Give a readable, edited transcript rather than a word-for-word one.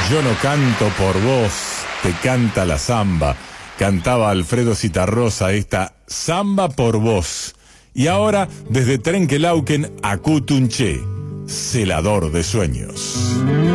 Yo no canto por vos, te canta la samba. Cantaba Alfredo Zitarrosa esta Samba por vos. Y ahora, desde Trenquelauquen a Cutunché, celador de sueños.